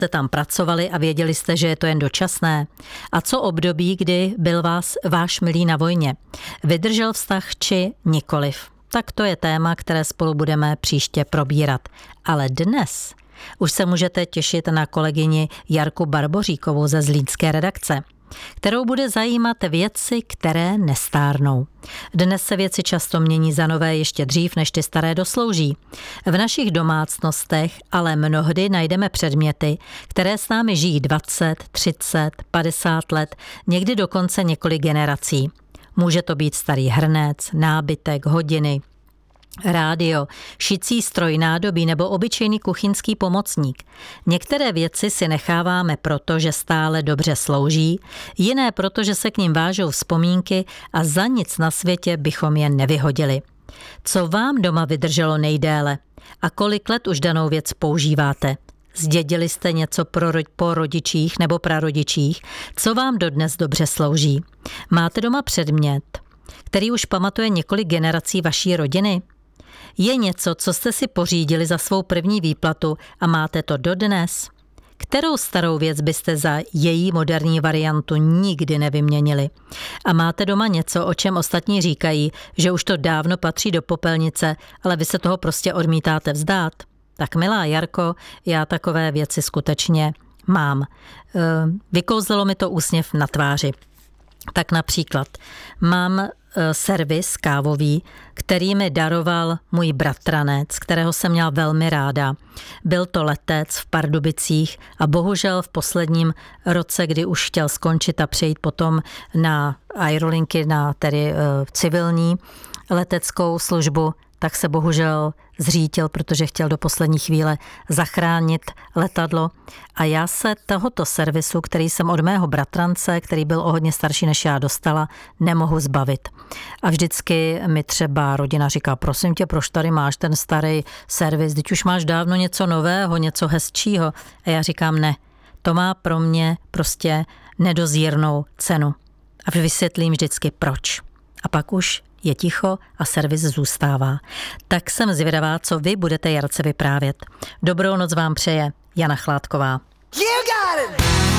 jste tam pracovali a věděli jste, že je to jen dočasné? A co období, kdy byl váš milý na vojně? Vydržel vztah či nikoliv? Tak to je téma, které spolu budeme příště probírat. Ale dnes už se můžete těšit na kolegyni Jarku Barboříkovou ze zlínské redakce, kterou bude zajímat věci, které nestárnou. Dnes se věci často mění za nové ještě dřív, než ty staré doslouží. V našich domácnostech ale mnohdy najdeme předměty, které s námi žijí 20, 30, 50 let, někdy dokonce několik generací. Může to být starý hrnec, nábytek, hodiny, rádio, šicí stroj, nádobí nebo obyčejný kuchyňský pomocník. Některé věci si necháváme proto, že stále dobře slouží, jiné proto, že se k ním vážou vzpomínky a za nic na světě bychom je nevyhodili. Co vám doma vydrželo nejdéle a kolik let už danou věc používáte? Zdědili jste něco po rodičích nebo prarodičích, co vám dodnes dobře slouží? Máte doma předmět, který už pamatuje několik generací vaší rodiny? Je něco, co jste si pořídili za svou první výplatu a máte to dodnes? Kterou starou věc byste za její moderní variantu nikdy nevyměnili? A máte doma něco, o čem ostatní říkají, že už to dávno patří do popelnice, ale vy se toho prostě odmítáte vzdát? Tak milá Jarko, já takové věci skutečně mám. Vykouzlilo mi to úsměv na tváři. Tak například mám servis kávový, který mi daroval můj bratranec, kterého jsem měla velmi ráda. Byl to letec v Pardubicích a bohužel v posledním roce, kdy už chtěl skončit a přejít potom na aerolinky, na tedy civilní leteckou službu, tak se bohužel zřítil, protože chtěl do poslední chvíle zachránit letadlo. A já se tohoto servisu, který jsem od mého bratrance, který byl o hodně starší než já, dostala, nemohu zbavit. A vždycky mi třeba rodina říká, prosím tě, proč tady máš ten starý servis, teď už máš dávno něco nového, něco hezčího. A já říkám, ne, to má pro mě prostě nedozírnou cenu. A vysvětlím vždycky proč. A pak už je ticho a servis zůstává. Tak jsem zvědavá, co vy budete Jarce vyprávět. Dobrou noc vám přeje Jana Chládková. You got it!